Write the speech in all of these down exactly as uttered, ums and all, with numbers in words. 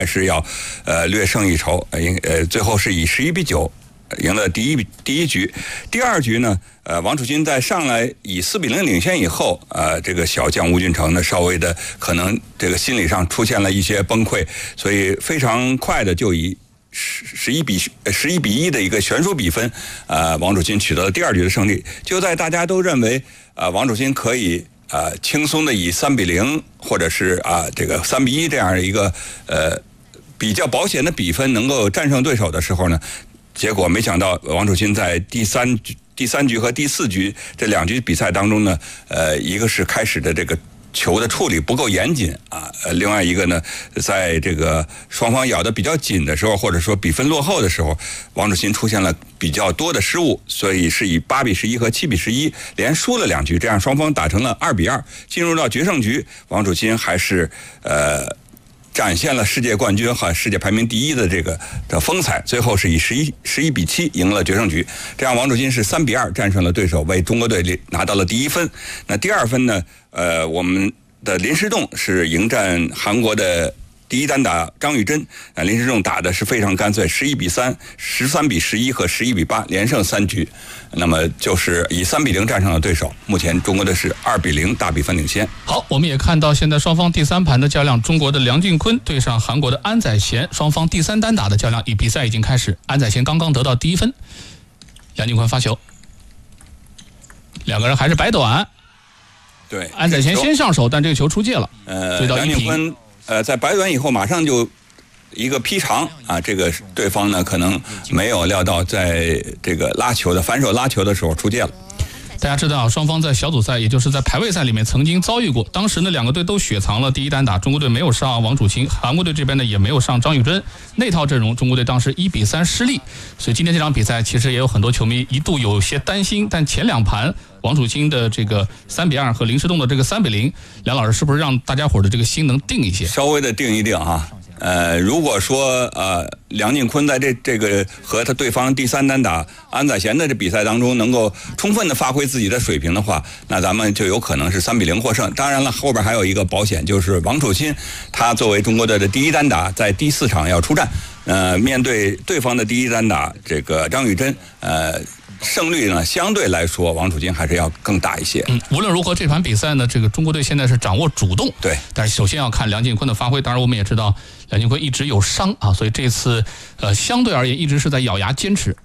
还是要呃略胜一筹，赢呃最后是以十一比九赢了第一第一局。第二局呢，呃王楚钦在上来以四比零领先以后，呃这个小将吴俊成呢稍微的可能这个心理上出现了一些崩溃，所以非常快的就以十十一比十一比一的一个悬殊比分，呃王楚钦取得了第二局的胜利。就在大家都认为呃王楚钦可以呃轻松的以三比零或者是啊、呃、这个三比一这样一个呃比较保险的比分能够战胜对手的时候呢，结果没想到王楚钦在第三局、第三局和第四局这两局比赛当中呢，呃，一个是开始的这个球的处理不够严谨啊，呃，另外一个呢，在这个双方咬得比较紧的时候，或者说比分落后的时候，王楚钦出现了比较多的失误，所以是以八比十一和七比十一连输了两局，这样双方打成了二比二，进入到决胜局，王楚钦还是呃。展现了世界冠军和世界排名第一的这个的风采，最后是以十一十一比七赢了决胜局。这样王楚钦是三比二战胜了对手，为中国队拿到了第一分。那第二分呢？呃，我们的林诗栋是迎战韩国的第一单打张玉珍，啊，林诗栋打的是非常干脆，十一比三、十三比十一和十一比八连胜三局，那么就是以三比零战胜了对手。目前中国队是二比零大比分领先。 好，我们也看到现在双方第三盘的较量，中国的梁靖昆对上韩国的安宰贤，双方第三单打的较量，比赛已经开始。安宰贤刚刚得到第一分，梁靖昆发球，两个人还是摆短。 对， 安宰贤先上手，但这个球出界了。 呃，梁靖昆呃在摆短以后马上就一个劈长啊，这个对方呢可能没有料到在这个拉球的反手拉球的时候出界了。 大家知道，双方在小组赛，也就是在排位赛里面曾经遭遇过。当时呢，两个队都雪藏了第一单打，中国队没有上王楚钦，韩国队这边呢也没有上张玉珍。那套阵容，中国队当时一比三失利。所以今天这场比赛，其实也有很多球迷一度有些担心。但前两盘王楚钦的这个三比二和林诗栋的这个三比零，梁老师是不是让大家伙的这个心能定一些？ 稍微的定一定啊。呃，如果说呃梁靖昆在这这个和他对方第三单打安宰贤的这比赛当中能够充分的发挥自己的水平的话，那咱们就有可能是三比零获胜。当然了，后边还有一个保险，就是王楚钦他作为中国队的第一单打，在第四场要出战，呃，面对对方的第一单打这个张玉珍，呃。胜率呢，相对来说，王楚钦还是要更大一些。 嗯，无论如何，这盘比赛呢，这个中国队现在是掌握主动。 对， 但是首先要看梁靖昆的发挥。当然，我们也知道梁靖昆一直有伤啊，所以这次呃，相对而言一直是在咬牙坚持。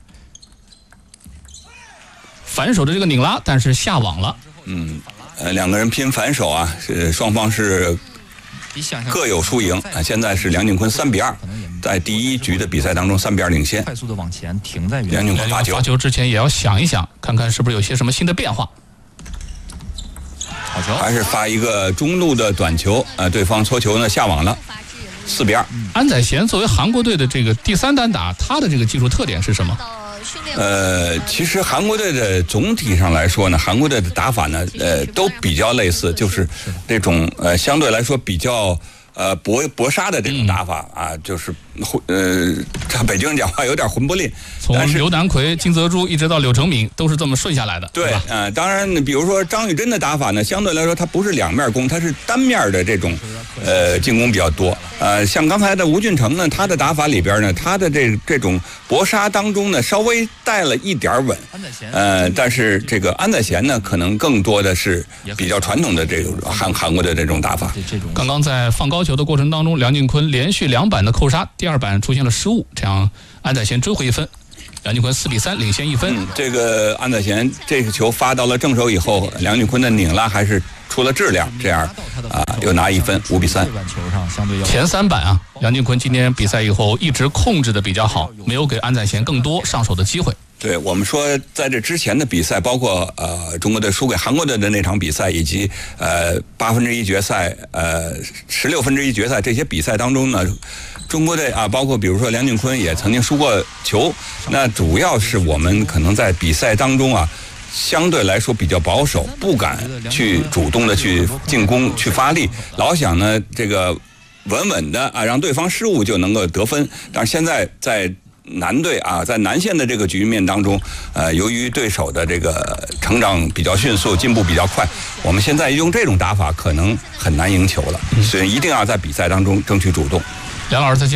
反手的这个拧拉，但是下网了。 嗯，呃，两个人拼反手啊，是双方是各有输赢啊。现在是梁靖昆三比二，在第一局的比赛当中三比二领先。 快速的往前停在原地。 梁靖昆发球， 发球之前也要想一想，看看是不是有些什么新的变化。 好球， 还是发一个中路的短球，呃，对方搓球呢下网了，四比二。 安宰贤作为韩国队的这个第三单打，他的这个技术特点是什么？ 呃，其实韩国队的总体上来说呢，韩国队的打法呢，呃，都比较类似，就是这种呃相对来说比较呃搏搏杀的这种打法啊，就是呃，北京人讲话有点混不吝。 从刘南奎、金泽洙一直到柳承敏，都是这么顺下来的。 对，呃，当然，比如说张玉珍的打法呢，相对来说它不是两面攻，它是单面的这种呃进攻比较多。呃，像刚才的吴俊成呢，他的打法里边呢，他的这这种搏杀当中呢，稍微带了一点稳。呃，但是这个安宰贤呢，可能更多的是比较传统的这种韩韩国的这种打法。 刚刚在放高球的过程当中，梁靖昆连续两板的扣杀，第二板出现了失误，这样安宰贤追回一分。梁靖昆四比三领先一分、 嗯。这个安宰贤这个球发到了正手以后，梁靖昆的拧拉还是出了质量，这样啊又拿一分，五比三。 前三板啊，梁靖昆今天比赛以后一直控制的比较好，没有给安宰贤更多上手的机会。 对，我们说在这之前的比赛，包括呃中国队输给韩国队的那场比赛，以及呃八分之一决赛、呃十六分之一决赛这些比赛当中呢，中国队啊，包括比如说梁靖昆也曾经输过球，那主要是我们可能在比赛当中啊，相对来说比较保守，不敢去主动的去进攻、去发力，老想呢这个稳稳的啊让对方失误就能够得分，但是现在在男队啊，在南线的这个局面当中，呃，由于对手的这个成长比较迅速，进步比较快，我们现在用这种打法可能很难赢球了，所以一定要在比赛当中争取主动。 梁老师再见。